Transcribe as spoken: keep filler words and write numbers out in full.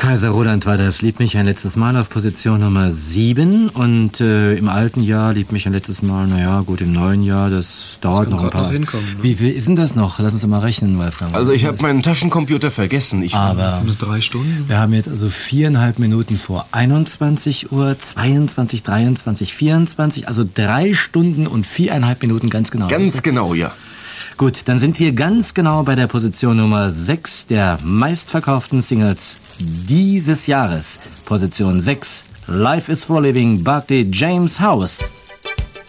Kaiser Roland war das. Lieb mich ein letztes Mal auf Position Nummer sieben. Und äh, im alten Jahr Lieb mich ein letztes Mal, naja, gut, im neuen Jahr, das dauert das noch ein paar. Noch hinkommen, ne? Wie, wie ist denn das noch? Lass uns doch mal rechnen, Wolfgang. Also ich habe meinen Taschencomputer vergessen. Ich Aber das sind drei Stunden. Wir haben jetzt also viereinhalb Minuten vor einundzwanzig Uhr, zweiundzwanzig, dreiundzwanzig, vierundzwanzig, also drei Stunden und viereinhalb Minuten ganz genau. Ganz genau, ja. Gut, dann sind wir ganz genau bei der Position Nummer sechs der meistverkauften Singles dieses Jahres. Position sechs, Life is for Living, Barclay James House.